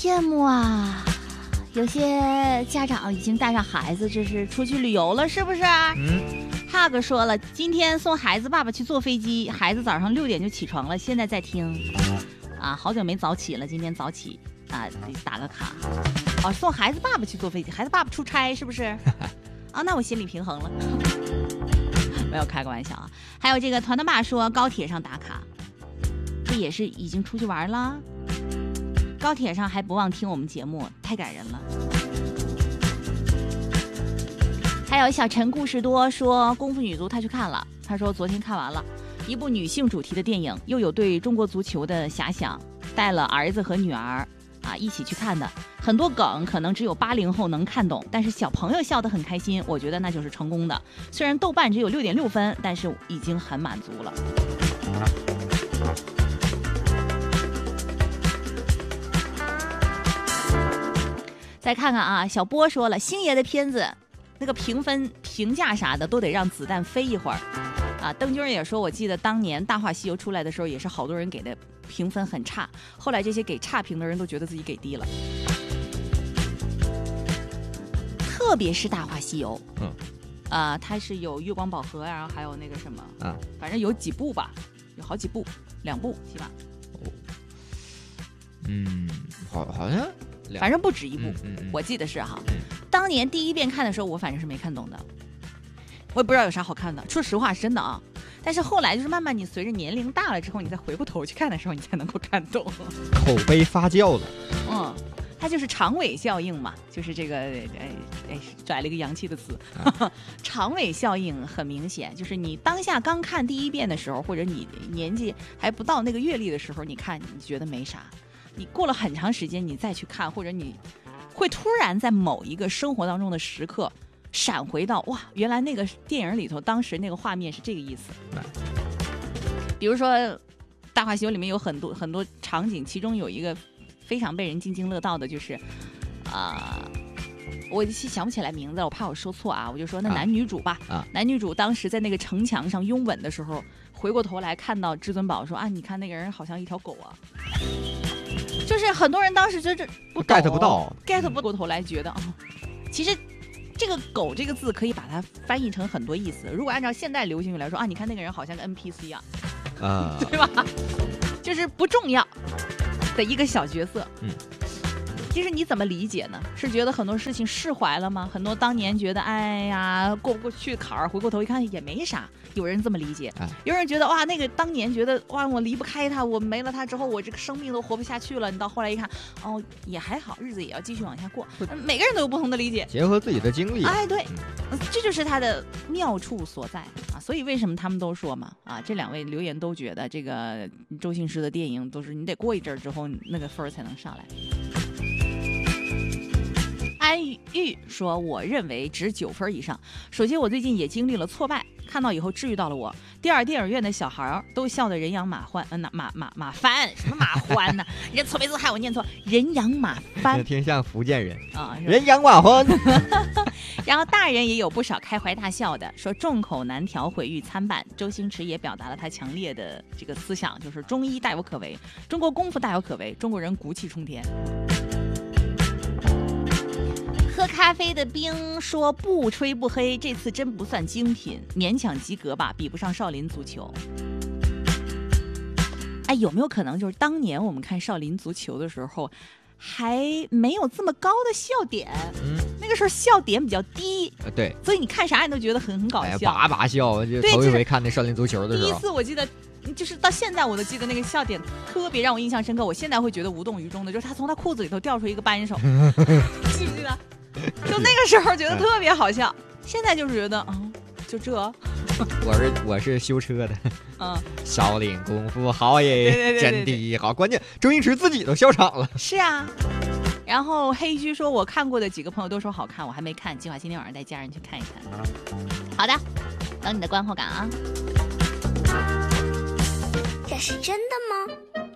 羡慕啊！有些家长已经带上孩子，这是出去旅游了，是不是？哈哥说了，今天送孩子爸爸去坐飞机，孩子早上6点就起床了，现在在听。啊，好久没早起了，今天早起啊，打个卡。哦，送孩子爸爸去坐飞机，孩子爸爸出差是不是？啊，那我心里平衡了。没有开个玩笑啊。还有这个团团爸说高铁上打卡，这也是已经出去玩了。高铁上还不忘听我们节目，太感人了。还有小陈故事多说功夫女足他去看了，他说昨天看完了一部女性主题的电影，又有对中国足球的遐想，带了儿子和女儿啊一起去看的，很多梗可能只有80后能看懂，但是小朋友笑得很开心，我觉得那就是成功的。虽然豆瓣只有6.6分，但是已经很满足了。再看看啊，小波说了，星爷的片子那个评分评价啥的都得让子弹飞一会儿啊。邓军也说，我记得当年《大话西游》出来的时候，也是好多人给的评分很差，后来这些给差评的人都觉得自己给低了。特别是《大话西游》，它是有月光宝盒，然后还有那个什么反正有几部吧，有好几部，2部起码。 好像反正不止一部，我记得是哈。当年第一遍看的时候，我反正是没看懂的，我也不知道有啥好看的，说实话是真的啊。但是后来就是慢慢你随着年龄大了之后，你再回过头去看的时候，你才能够看懂。 口碑发酵了。 它就是长尾效应嘛，就是这个拽了一个洋气的词。长尾效应很明显，就是你当下刚看第一遍的时候，或者你年纪还不到那个阅历的时候，你看你觉得没啥，你过了很长时间你再去看，或者你会突然在某一个生活当中的时刻闪回到，哇，原来那个电影里头当时那个画面是这个意思。比如说《大话西游》里面有很多场景，其中有一个非常被人津津乐道的，就是我想不起来名字了，我怕我说错啊，我就说那男女主吧。男女主当时在那个城墙上拥吻的时候，回过头来看到至尊宝说，你看那个人好像一条狗啊。就是很多人当时就是不 get 不到 get 不过头来觉得其实这个狗这个字可以把它翻译成很多意思，如果按照现代流行语来说，你看那个人好像个 NPC 对吧？就是不重要的一个小角色。其实你怎么理解呢？是觉得很多事情释怀了吗？很多当年觉得哎呀过不过去坎儿，回过头一看也没啥，有人这么理解。有人觉得哇，那个当年觉得哇我离不开他，我没了他之后我这个生命都活不下去了，你到后来一看也还好，日子也要继续往下过。每个人都有不同的理解， 结合自己的经历。 对，这就是他的妙处所在啊。所以为什么他们都说嘛这2位留言都觉得这个周星驰的电影都是你得过一阵之后那个分才能上来。安玉说，我认为值9分以上。首先我最近也经历了挫败，看到以后治愈到了我。第二，电影院的小孩都笑得人仰马翻，什么马欢呢？人家错别字害我念错，人仰马翻， 挺像福建人人仰马翻。 然后大人也有不少开怀大笑的，说众口难调，毁誉参半。周星驰也表达了他强烈的这个思想，就是中医大有可为，中国功夫大有可为，中国人骨气冲天。喝咖啡的冰说，不吹不黑，这次真不算精品，勉强及格吧，比不上少林足球。有没有可能就是当年我们看少林足球的时候还没有这么高的笑点，那个时候笑点比较低， 对， 所以你看啥你都觉得很搞笑， 叭叭笑。就头一回看那少林足球的时候， 第一次我记得就是到现在我都记得那个笑点特别让我印象深刻，我现在会觉得无动于衷的，就是他从他裤子里头掉出一个扳手记不记得？就那个时候觉得特别好笑，现在就是觉得就这。 我是修车的，少林功夫好耶，真的好，关键周星驰自己都笑场了。 是啊，然后黑居说，我看过的几个朋友都说好看，我还没看，计划今天晚上带家人去看一看。好的，等你的观后感啊。 这是真的吗？